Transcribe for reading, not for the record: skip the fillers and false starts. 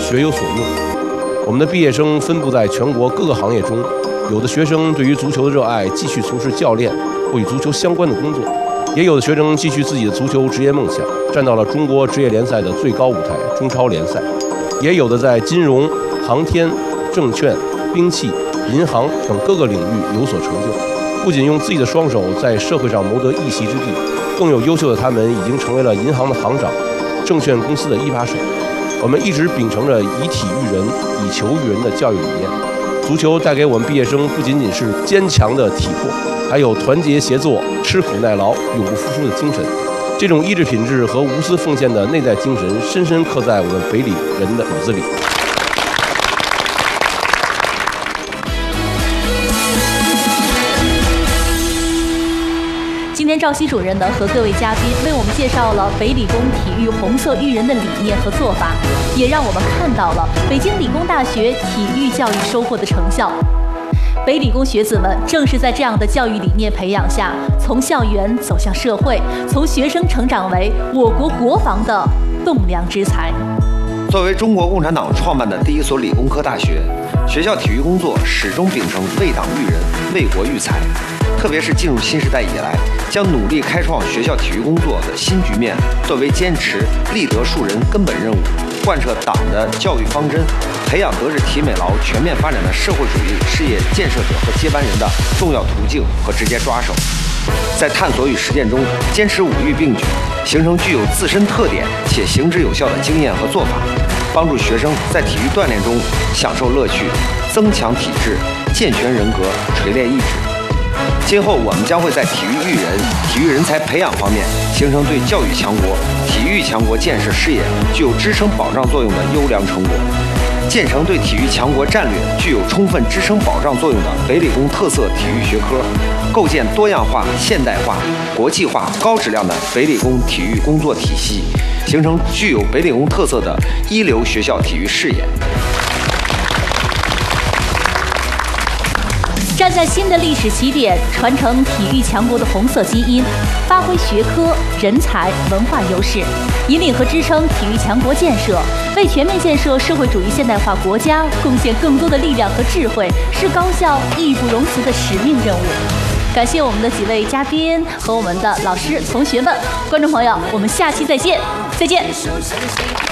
学有所用。我们的毕业生分布在全国各个行业中，有的学生对于足球的热爱继续从事教练或与足球相关的工作，也有的学生继续自己的足球职业梦想，站到了中国职业联赛的最高舞台——中超联赛，也有的在金融、航天、证券、兵器、银行等各个领域有所成就，不仅用自己的双手在社会上谋得一席之地，更有优秀的他们已经成为了银行的行长、证券公司的一把手。我们一直秉承着以体育人、以球育人的教育理念。足球带给我们毕业生不仅仅是坚强的体魄，还有团结协作、吃苦耐劳、永不服输的精神。这种意志品质和无私奉献的内在精神，深深刻在我们北理人的骨子里。 今天赵熙主任呢和各位嘉宾为我们介绍了北理工体育红色育人的理念和做法，也让我们看到了北京理工大学体育教育收获的成效。北理工学子们正是在这样的教育理念培养下，从校园走向社会，从学生成长为我国国防的栋梁之才。 作为中国共产党创办的第一所理工科大学，学校体育工作始终秉承为党育人、为国育才。特别是进入新时代以来，将努力开创学校体育工作的新局面作为坚持立德树人根本任务，贯彻党的教育方针，培养德智体美劳全面发展的社会主义事业建设者和接班人的重要途径和直接抓手。在探索与实践中，坚持五育并举，形成具有自身特点且行之有效的经验和做法，帮助学生在体育锻炼中享受乐趣，增强体质，健全人格，锤炼意志。今后我们将会在体育育人、体育人才培养方面，形成对教育强国、体育强国建设事业具有支撑保障作用的优良成果，建成对体育强国战略具有充分支撑保障作用的北理工特色体育学科，构建多样化、现代化、国际化、高质量的北理工体育工作体系，形成具有北理工特色的一流学校体育事业。 站在新的历史起点，传承体育强国的红色基因，发挥学科、人才、文化优势，引领和支撑体育强国建设，为全面建设社会主义现代化国家贡献更多的力量和智慧，是高校义不容辞的使命任务。感谢我们的几位嘉宾和我们的老师、同学们，观众朋友，我们下期再见，再见。